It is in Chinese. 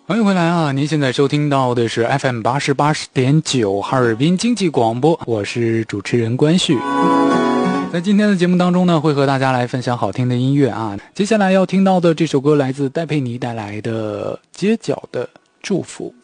欢迎回来啊！您现在收听到的是 FM88.9 哈尔滨经济广播，我是主持人关旭。在今天的节目当中呢，会和大家来分享好听的音乐啊。接下来要听到的这首歌来自戴佩妮带来的《街角的祝福》。